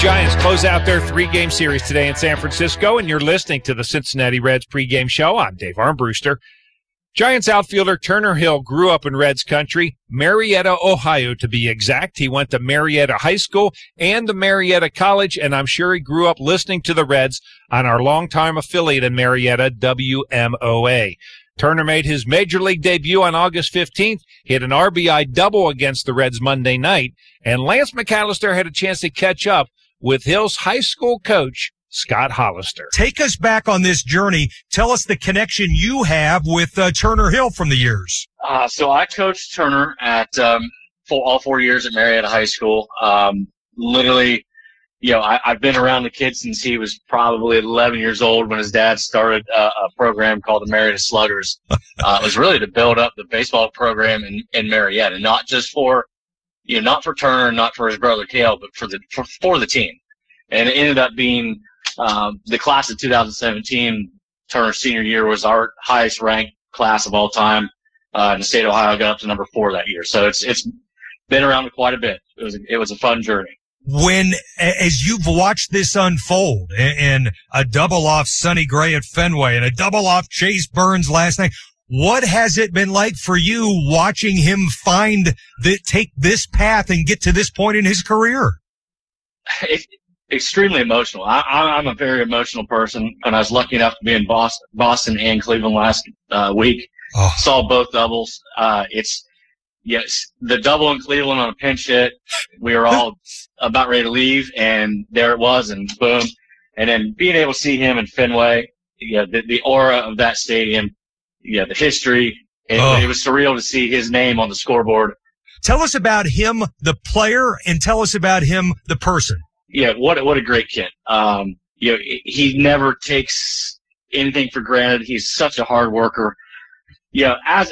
Giants close out their 3-game series today in San Francisco, and you're listening to the Cincinnati Reds pregame show. I'm Dave Armbruster. Giants outfielder Turner Hill grew up in Reds country, Marietta, Ohio, to be exact. He went to Marietta High School and the Marietta College, and I'm sure he grew up listening to the Reds on our longtime affiliate in Marietta, WMOA. Turner made his major league debut on August 15th, hit an RBI double against the Reds Monday night, and Lance McAllister had a chance to catch up with Hill's high school coach, Scott Hollister. Take us back on this journey. Tell us the connection you have with Turner Hill from the years. So I coached Turner at all 4 years at Marietta High School. Literally, I've been around the kid since he was probably 11 years old when his dad started a program called the Marietta Sluggers. It was really to build up the baseball program in Marietta, not just for not for Turner, not for his brother Cale, but for the team. And it ended up being the class of 2017, Turner's senior year, was our highest ranked class of all time. In the state of Ohio, got up to number 4 that year. So it's been around quite a bit. It was a fun journey. As you've watched this unfold, and a double off Sonny Gray at Fenway and a double off Chase Burns last night, what has it been like for you watching him take this path and get to this point in his career? Extremely emotional. I'm a very emotional person, and I was lucky enough to be in Boston and Cleveland last week. Saw both doubles. The double in Cleveland on a pinch hit. We were all about ready to leave, and there it was, and boom. And then being able to see him in Fenway, the aura of that stadium, the history. It was surreal to see his name on the scoreboard. Tell us about him, the player, and tell us about him, the person. Yeah, what a great kid. He never takes anything for granted. He's such a hard worker. As